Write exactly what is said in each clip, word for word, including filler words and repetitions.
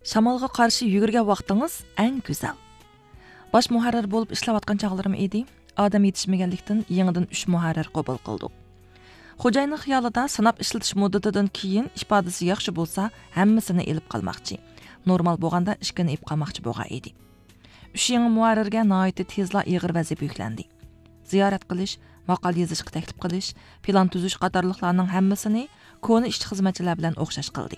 Shamolga qarshi yugurgan vaqtingiz eng go'zal. Bosh muharrir bo'lib ishlayotgan chog'larim edi. Odam yetishmaganlikdan yangidan uch muharrir qabul qildik. Xo'jayinning xiyolida sinab ishlatish muddatidan keyin ifodasi yaxshi bo'lsa, hammasini elib qolmoqchi. Normal bo'lganda ishkini ib qolmoqchi bo'lgan edi. uch yangi muharrirga nihoyatda tezla ig'ir vazifa yuklandi. Ziyorat qilish, maqol yozishga taklif qilish, plan tuzish qatorliqlarning hammasini koni ishchi xizmatchilar bilan o'xshash qildi.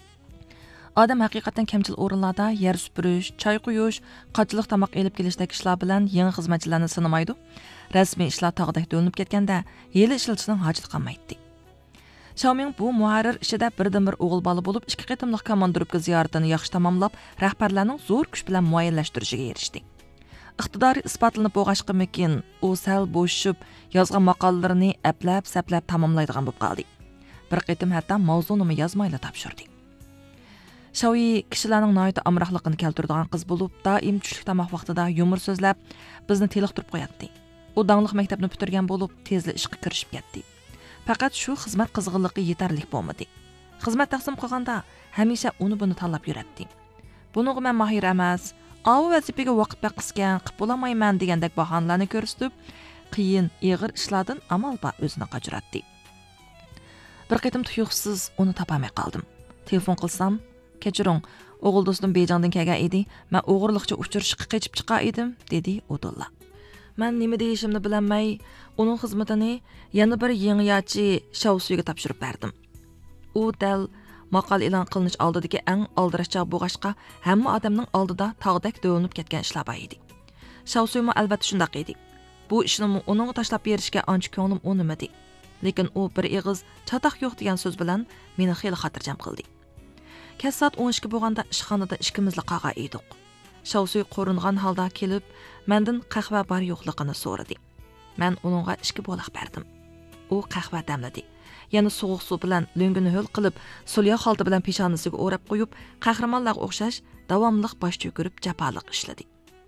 Odam haqiqatan kamchil o'rinlarda yer supurish, choy quyish, qochilik tomoq elib kelishdagi ishlar bilan yangi xizmatchilarni sinamaydi. Rasmiy ishlar tog'dak do'linib ketganda yeli ishilishning hojat qolmaydi. Xiaoming bu muharrir ishida birdan-bir o'g'il bola bo'lib, ikki qitimliq komandorubga ziyoratini yaxshi tamomlab, rahbarlarning zo'r kuch bilan muayyanlashtirishiga erishdi. Iqtidori isbotlanib bo'lg'ashqa mekin, u sal bo'shib, yozgan maqollalarini aplab-saplab tamomlaydigan bo'lib qoldi. Bir qitim hatto mavzuni yozmayla topshirdi. Xiaoyi kishilarning noyata amroqligini keltiradigan qiz bo'lib, doim tushlik tomoq vaqtida yumor so'zlab, bizni teliqtirib qo'yatdi. U dangliq maktabni bitirgan bo'lib, tezli ishga kirishib ketdi. Faqat shu xizmat qizg'inligi yetarli bo'lmadi. Xizmat taqsim qilganda hamisha uni buni tanlab yuratdi. Buningga men mahir emas, avu vazifaga vaqt baqisgan, qilib bo'lamayman degandek bahonalarni ko'rsatib, qiyin, ig'ir ishlardan amal ba o'zini qochiratdi. Bir qitim tuyuqsiz uni topamay qoldim. Telefon qilsam, kechiring, o'g'il do'stim Bejongdan kelgan edi. Men o'g'irliqcha uchrashishga qechib chiqar edim, dedi Udulla. Men nima deyishimni bilmay, uning xizmatini yana bir yangiyachi Shaosuga topshirib berdim. U dal maqol e'lon qilinish oldidagi eng aldirashchoq bo'lg'ashqa, hamma odamning oldida tog'dak do'linib ketgan ishlar bor edi. Shaosuymo albatta shunday edi. Bu ishni uning tashlab berishga ancha ko'nglim o'nimadi. Lekin u bir ig'iz chatoq yo'q degan so'z bilan meni xeyli xotirjam qildi. Kech soat o'n ikki bo'lganda ishxonada ikkimizla qolgan edik. Shaosuy qo'ringan holda kelib, mendan qahva bor yo'qligini so'radi. Men uningga ikki bo'liq berdim. U qahva damladi. Yana sovuq suv bilan lo'ngini ho'l qilib, sulya xalta bilan peshonasiga o'rab qo'yib, qahramonlarga o'xshash davomliq bosh cho'kirib jafoliq ishladi.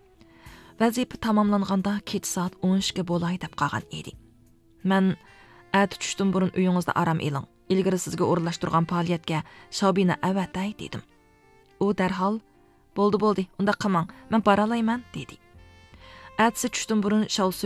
Vazifa tamomlanganda kech soat o'n ikki bo'lay deb qolgan edi. Men at tushdim burun uyingizda aram eling. Ilgari sizga o'rinlashtirgan faoliyatga Shobina avatay dedim. U darhol bo'ldi bo'ldi, unda qilmang, men bora olayman dedi. Atsi tushdim burun Shaosuy